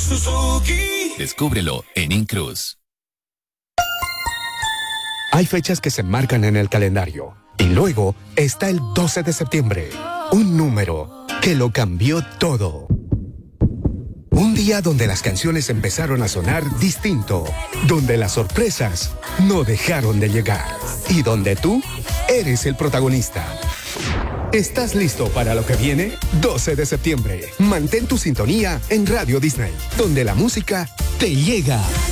Suzuki. Descúbrelo en Incruz. Hay fechas que se marcan en el calendario. Y luego está el 12 de septiembre. Un número que lo cambió todo. Un día donde las canciones empezaron a sonar distinto. Donde las sorpresas no dejaron de llegar. Y donde tú eres el protagonista. ¿Estás listo para lo que viene? 12 de septiembre. Mantén tu sintonía en Radio Disney, donde la música te llega.